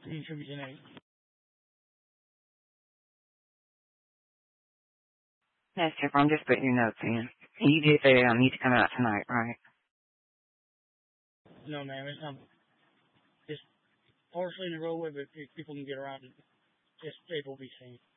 You should be tonight. Yes, Chip, I'm just putting your notes in. You did say I need to come out tonight, right? No, ma'am, it's not. Just partially in the roadway, but if people can get around it, just they will be seen.